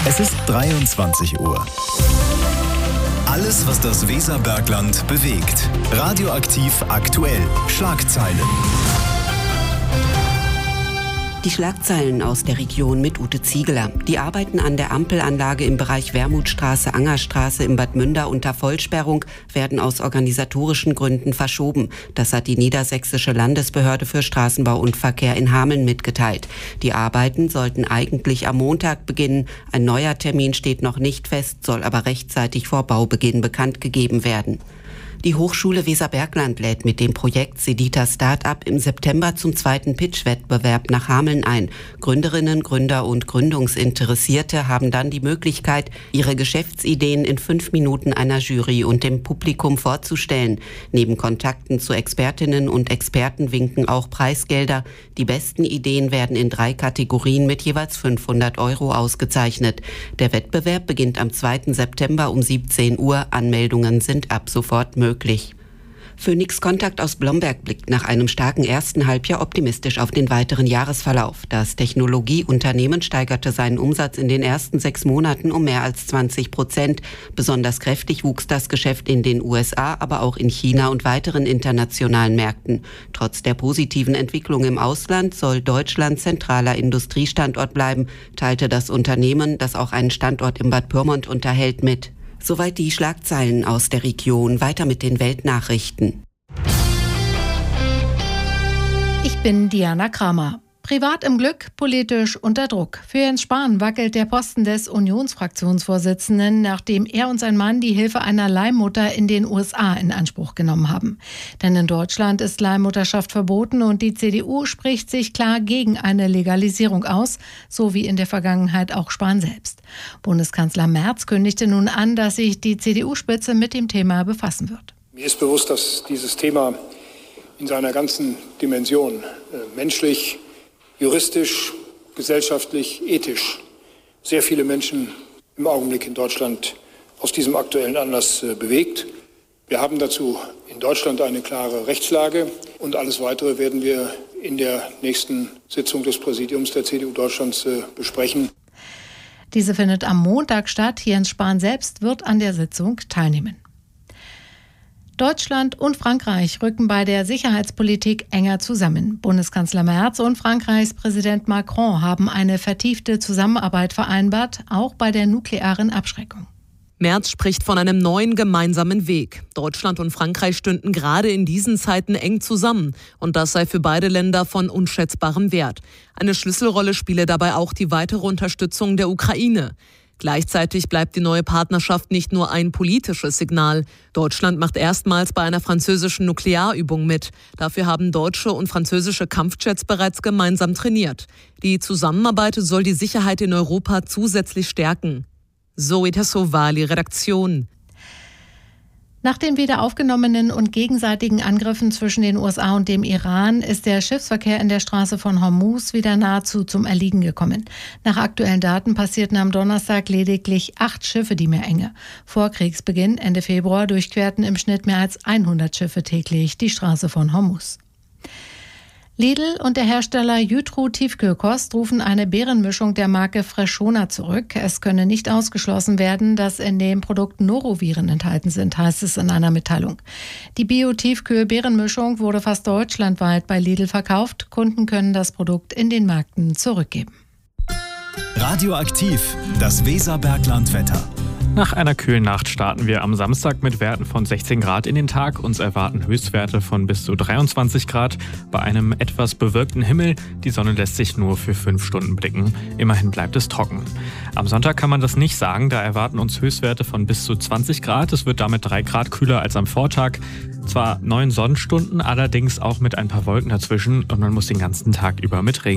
Es ist 23 Uhr. Alles, was das Weserbergland bewegt. Radioaktiv aktuell. Schlagzeilen. Die Schlagzeilen aus der Region mit Ute Ziegeler. Die Arbeiten an der Ampelanlage im Bereich Wermutstraße, Angerstraße im Bad Münder unter Vollsperrung werden aus organisatorischen Gründen verschoben. Das hat die Niedersächsische Landesbehörde für Straßenbau und Verkehr in Hameln mitgeteilt. Die Arbeiten sollten eigentlich am Montag beginnen. Ein neuer Termin steht noch nicht fest, soll aber rechtzeitig vor Baubeginn bekannt gegeben werden. Die Hochschule Weserbergland lädt mit dem Projekt Sedita Startup im September zum 2. Pitch-Wettbewerb nach Hameln ein. Gründerinnen, Gründer und Gründungsinteressierte haben dann die Möglichkeit, ihre Geschäftsideen in 5 Minuten einer Jury und dem Publikum vorzustellen. Neben Kontakten zu Expertinnen und Experten winken auch Preisgelder. Die besten Ideen werden in 3 Kategorien mit jeweils 500 € ausgezeichnet. Der Wettbewerb beginnt am 2. September um 17 Uhr. Anmeldungen sind ab sofort möglich. Phoenix Kontakt aus Blomberg blickt nach einem starken ersten Halbjahr optimistisch auf den weiteren Jahresverlauf. Das Technologieunternehmen steigerte seinen Umsatz in den ersten 6 Monaten um mehr als 20%. Besonders kräftig wuchs das Geschäft in den USA, aber auch in China und weiteren internationalen Märkten. Trotz der positiven Entwicklung im Ausland soll Deutschland zentraler Industriestandort bleiben, teilte das Unternehmen, das auch einen Standort im Bad Pyrmont unterhält, mit. Soweit die Schlagzeilen aus der Region. Weiter mit den Weltnachrichten. Ich bin Diana Kramer. Privat im Glück, politisch unter Druck. Für Jens Spahn wackelt der Posten des Unionsfraktionsvorsitzenden, nachdem er und sein Mann die Hilfe einer Leihmutter in den USA in Anspruch genommen haben. Denn in Deutschland ist Leihmutterschaft verboten und die CDU spricht sich klar gegen eine Legalisierung aus, so wie in der Vergangenheit auch Spahn selbst. Bundeskanzler Merz kündigte nun an, dass sich die CDU-Spitze mit dem Thema befassen wird. Mir ist bewusst, dass dieses Thema in seiner ganzen Dimension menschlich, juristisch, gesellschaftlich, ethisch sehr viele Menschen im Augenblick in Deutschland aus diesem aktuellen Anlass bewegt. Wir haben dazu in Deutschland eine klare Rechtslage und alles Weitere werden wir in der nächsten Sitzung des Präsidiums der CDU Deutschlands besprechen. Diese findet am Montag statt. Jens Spahn selbst wird an der Sitzung teilnehmen. Deutschland und Frankreich rücken bei der Sicherheitspolitik enger zusammen. Bundeskanzler Merz und Frankreichs Präsident Macron haben eine vertiefte Zusammenarbeit vereinbart, auch bei der nuklearen Abschreckung. Merz spricht von einem neuen gemeinsamen Weg. Deutschland und Frankreich stünden gerade in diesen Zeiten eng zusammen. Und das sei für beide Länder von unschätzbarem Wert. Eine Schlüsselrolle spiele dabei auch die weitere Unterstützung der Ukraine. Gleichzeitig bleibt die neue Partnerschaft nicht nur ein politisches Signal. Deutschland macht erstmals bei einer französischen Nuklearübung mit. Dafür haben deutsche und französische Kampfjets bereits gemeinsam trainiert. Die Zusammenarbeit soll die Sicherheit in Europa zusätzlich stärken. Zoe Tassovali, Redaktion. Nach den wieder aufgenommenen und gegenseitigen Angriffen zwischen den USA und dem Iran ist der Schiffsverkehr in der Straße von Hormuz wieder nahezu zum Erliegen gekommen. Nach aktuellen Daten passierten am Donnerstag lediglich 8 Schiffe die Meerenge. Vor Kriegsbeginn Ende Februar durchquerten im Schnitt mehr als 100 Schiffe täglich die Straße von Hormuz. Lidl und der Hersteller Jytro Tiefkühlkost rufen eine Beerenmischung der Marke Freshona zurück. Es könne nicht ausgeschlossen werden, dass in dem Produkt Noroviren enthalten sind, heißt es in einer Mitteilung. Die Bio-Tiefkühl-Beerenmischung wurde fast deutschlandweit bei Lidl verkauft. Kunden können das Produkt in den Märkten zurückgeben. Radioaktiv, das Weserbergland-Wetter. Nach einer kühlen Nacht starten wir am Samstag mit Werten von 16 Grad in den Tag. Uns erwarten Höchstwerte von bis zu 23 Grad. Bei einem etwas bewölkten Himmel, die Sonne lässt sich nur für 5 Stunden blicken. Immerhin bleibt es trocken. Am Sonntag kann man das nicht sagen, da erwarten uns Höchstwerte von bis zu 20 Grad. Es wird damit 3 Grad kühler als am Vortag. Zwar 9 Sonnenstunden, allerdings auch mit ein paar Wolken dazwischen und man muss den ganzen Tag über mit Regen